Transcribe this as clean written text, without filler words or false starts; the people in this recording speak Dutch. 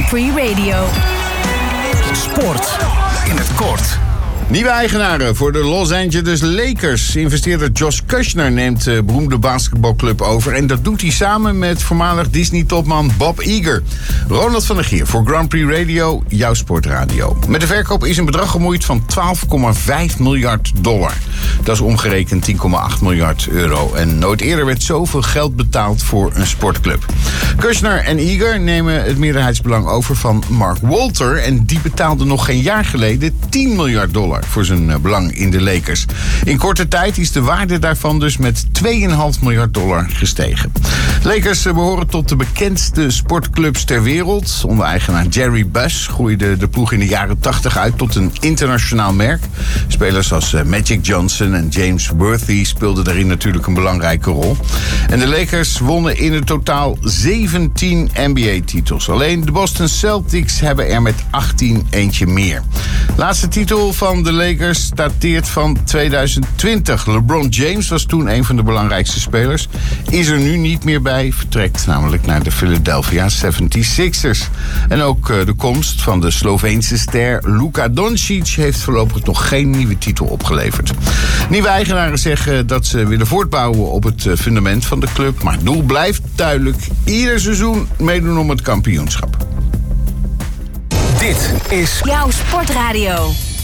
Prix Radio. Sport in het kort. Nieuwe eigenaren voor de Los Angeles Lakers. Investeerder Josh Kushner neemt de beroemde basketbalclub over. En dat doet hij samen met voormalig Disney-topman Bob Iger. Ronald van der Gier voor Grand Prix Radio, jouw sportradio. Met de verkoop is een bedrag gemoeid van $12,5 miljard. Dat is omgerekend 10,8 miljard euro. En nooit eerder werd zoveel geld betaald voor een sportclub. Kushner en Iger nemen het meerderheidsbelang over van Mark Walter. En die betaalde nog geen jaar geleden $10 miljard voor zijn belang in de Lakers. In korte tijd is de waarde daarvan dus met $2,5 miljard gestegen. Lakers behoren tot de bekendste sportclubs ter wereld. Onder eigenaar Jerry Buss groeide de ploeg in de jaren 80 uit tot een internationaal merk. Spelers als Magic Johnson en James Worthy speelden daarin natuurlijk een belangrijke rol. En de Lakers wonnen in het totaal 17 NBA-titels. Alleen de Boston Celtics hebben er met 18 eentje meer. Laatste titel van de Lakers dateert van 2020. LeBron James was toen een van de belangrijkste spelers. Is er nu niet meer bij, vertrekt namelijk naar de Philadelphia 76ers. En ook de komst van de Sloveense ster Luka Doncic heeft voorlopig nog geen nieuwe titel opgeleverd. Nieuwe eigenaren zeggen dat ze willen voortbouwen op het fundament van de club. Maar het doel blijft duidelijk: ieder seizoen meedoen om het kampioenschap. Dit is jouw sportradio.